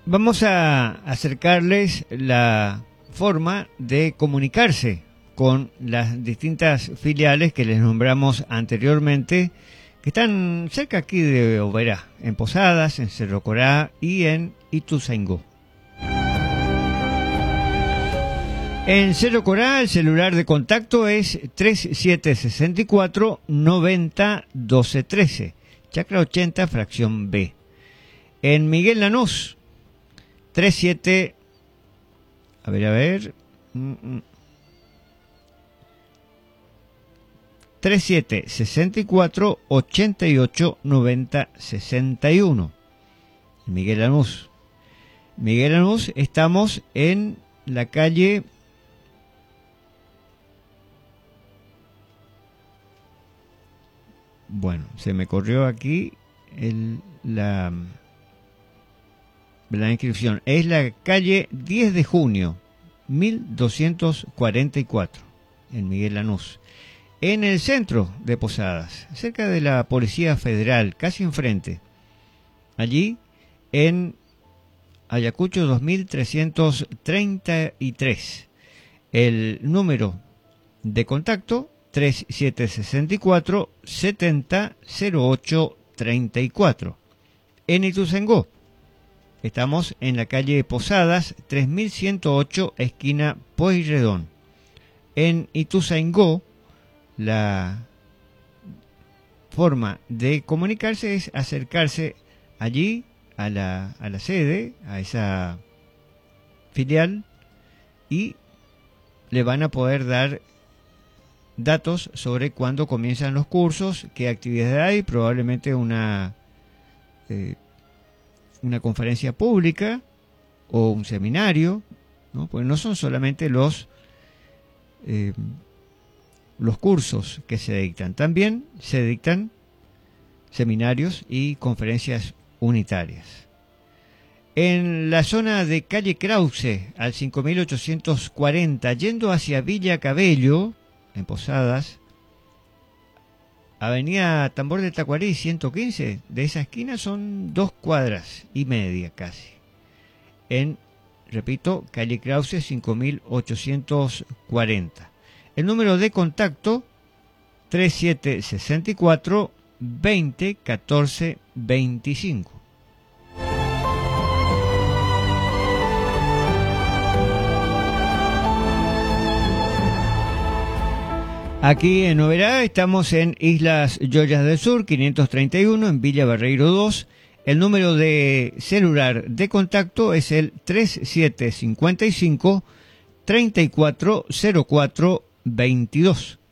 Vamos a acercarles la forma de comunicarse con las distintas filiales que les nombramos anteriormente, que están cerca aquí de Oberá, en Posadas, en Cerro Corá y en Ituzaingó. En Cerro Corá el celular de contacto es 3764 90 12 13, Chacra 80, fracción B. En Miguel Lanús, 37, a ver, 3764 88 90 61. Miguel Lanús. Miguel Lanús, estamos en la calle se me corrió aquí la inscripción. Es la calle 10 de junio, 1244, en Miguel Lanús. En el centro de Posadas, cerca de la Policía Federal, casi enfrente. Allí, en Ayacucho 2333. El número de contacto 3764 70 08 34. En Ituzaingó estamos en la calle Posadas 3108, esquina Pueyrredón. En Ituzaingó la forma de comunicarse es acercarse allí a la sede, a esa filial, y le van a poder dar datos sobre cuándo comienzan los cursos, qué actividades hay, probablemente una conferencia pública o un seminario, ¿no? Pues no son solamente los cursos que se dictan, también se dictan seminarios y conferencias unitarias. En la zona de calle Krause, al 5840, yendo hacia Villa Cabello, en Posadas, avenida Tambor de Tacuarí 115, de esa esquina son 2 cuadras y media casi. Repito, calle Krause 5840. El número de contacto 3764 20 14 25. Aquí en Oberá estamos en Islas Gioias del Sur, 531, en Villa Barreiro 2. El número de celular de contacto es el 3755 3404 22.